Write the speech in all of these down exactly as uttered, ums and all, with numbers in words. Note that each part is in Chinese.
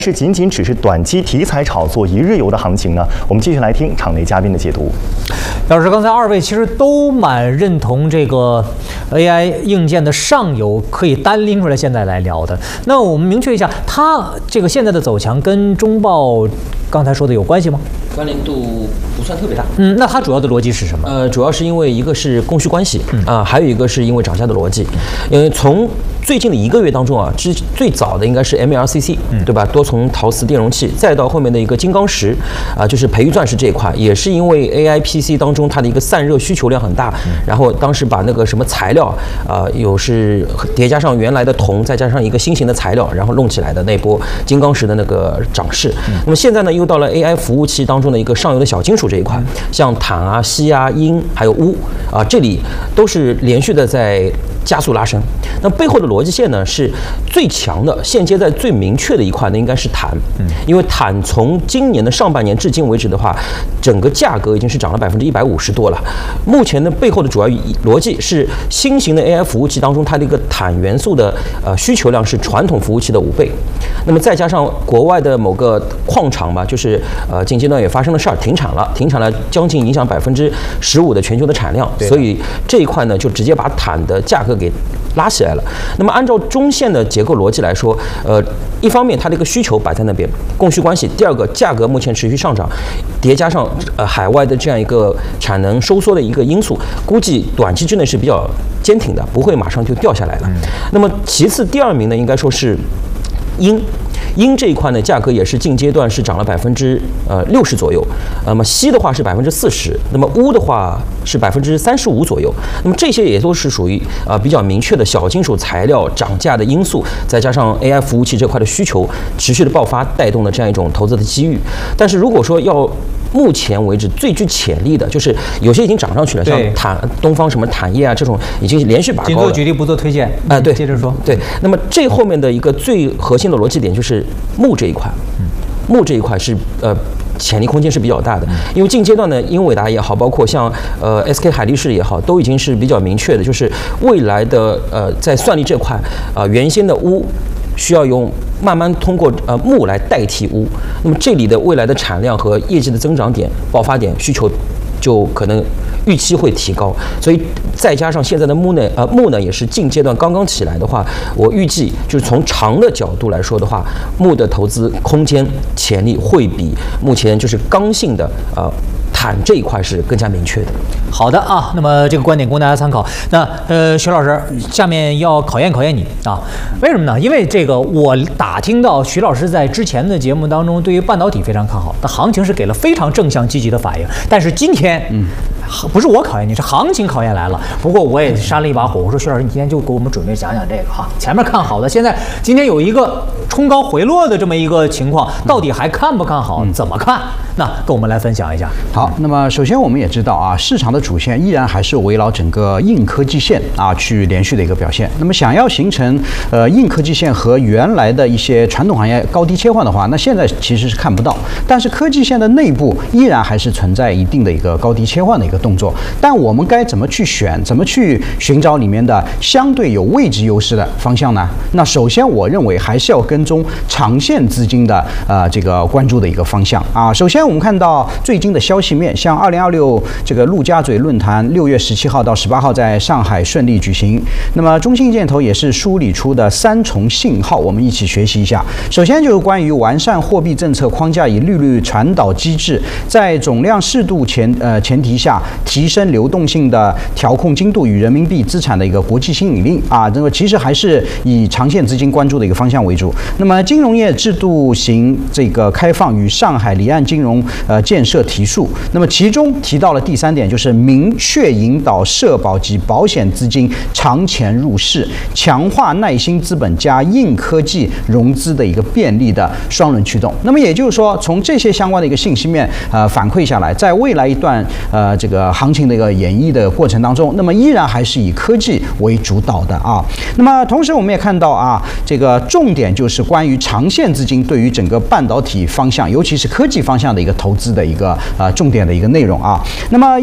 是仅仅只是短期题材炒作一日游的行情呢？我们继续来听场内嘉宾的解读。 老师，刚才二位其实都蛮认同这个 A I 硬件的上游可以单拎出来现在来聊的。那我们明确一下，它这个现在的走强跟中报刚才说的有关系吗？ 关联度不算特别大。 嗯，那它主要的逻辑是什么？ 呃，主要是因为一个是供需关系啊、 嗯呃，还有一个是因为涨价的逻辑。因为从最近的一个月当中啊，之最早的应该是 M L C C，、嗯、对吧？多重陶瓷电容器，再到后面的一个金刚石啊、呃，就是培育钻石这一块，也是因为 A I P C 当中它的一个散热需求量很大，嗯、然后当时把那个什么材料啊、呃，有是叠加上原来的铜，再加上一个新型的材料，然后弄起来的那波金刚石的那个涨势。嗯、那么现在呢，又到了 A I 服务器当中的一个上游的小金属这一块，嗯、像钽啊、锡啊、铟还有钨啊，这里都是连续的在加速拉升。那背后的逻辑线呢，是最强的，现阶段最明确的一块呢，应该是钽。嗯，因为钽从今年的上半年至今为止的话，整个价格已经是涨了百分之一百五十多了。目前的背后的主要逻辑是新型的 A I 服务器当中，它的一个钽元素的呃需求量是传统服务器的五倍。那么再加上国外的某个矿场吧，就是呃近阶段也发生了事儿，停产了，停产了将近影响百分之十五的全球的产量，所以这一块呢就直接把钽的价格给拉起来了。那么按照中线的结构逻辑来说，呃，一方面它的一个需求摆在那边，供需关系；第二个，价格目前持续上涨，叠加上呃海外的这样一个产能收缩的一个因素，估计短期之内是比较坚挺的，不会马上就掉下来了。嗯、那么其次，第二名呢，应该说是铟。铟这一块呢，价格也是近阶段是涨了百分之呃六十左右，那么锡的话是百分之四十，那么钨的话是百分之三十五左右。那么这些也都是属于啊、呃、比较明确的小金属材料涨价的因素，再加上 A I 服务器这块的需求持续的爆发，带动了这样一种投资的机遇。但是如果说要目前为止最具潜力的，就是有些已经涨上去了，像钽、东方什么钽业啊这种，已经连续拔高了。 仅做举例，不做推荐。 啊、呃，对， 接着说。 对，那么这后面的一个最核心的逻辑点就是钼这一块，钼这一块是呃。潜力空间是比较大的，因为近阶段呢，英伟达也好，包括像呃 S K 海力士也好，都已经是比较明确的，就是未来的呃在算力这块啊、呃，原先的钨需要用慢慢通过呃钼来代替钨，那么这里的未来的产量和业绩的增长点、爆发点需求就可能预期会提高，所以再加上现在的钼呢，呃钼呢也是近阶段刚刚起来的话，我预计就是从长的角度来说的话，钼的投资空间潜力会比目前就是刚性的呃钽这一块是更加明确的。 好的啊，那么这个观点供大家参考。那呃，徐老师，下面要考验考验你啊，为什么呢？因为这个我打听到徐老师在之前的节目当中对于半导体非常看好，那行情是给了非常正向积极的反应。但是今天，嗯，不是我考验你，是行情考验来了。不过我也扇了一把火，我说徐老师，你今天就给我们准备讲讲这个哈，前面看好的，现在今天有一个冲高回落的这么一个情况，到底还看不看好？怎么看？那跟我们来分享一下。 好，那么首先我们也知道啊，市场的主线依然还是围绕整个硬科技线啊去连续的一个表现。那么想要形成呃硬科技线和原来的一些传统行业高低切换的话，那现在其实是看不到。但是科技线的内部依然还是存在一定的一个高低切换的一个动作。但我们该怎么去选，怎么去寻找里面的相对有位置优势的方向呢？那首先我认为还是要跟踪长线资金的呃这个关注的一个方向啊。首先我们看到最近的消息面，像二零二六这个陆家嘴论坛六月十七号到十八号在上海顺利举行。那么中信建投也是梳理出的三重信号，我们一起学习一下。首先就是关于完善货币政策框架，以利率传导机制，在总量适度前呃前提下，提升流动性的调控精度与人民币资产的一个国际吸引力啊。这个其实还是以长线资金关注的一个方向为主。那么金融业制度型这个开放与上海离岸金融呃建设提速。那么其中提到了第三点，就是明确引导社保及保险资金长钱入市，强化耐心资本加硬科技融资的一个便利的双轮驱动。那么也就是说，从这些相关的一个信息面呃反馈下来，在未来一段呃这个行情的一个演绎的过程当中，那么依然还是以科技为主导的啊。那么同时我们也看到啊，这个重点就是关于长线资金对于整个半导体方向，尤其是科技方向的一个投资的一个呃重点的一个内容啊。那么因为我们都知道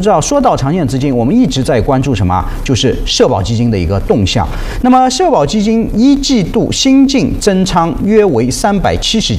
道，说到长线资金，我们一直在关注什么？就是社保基金的一个动向。那么社保基金一季度新净增仓约为三百七十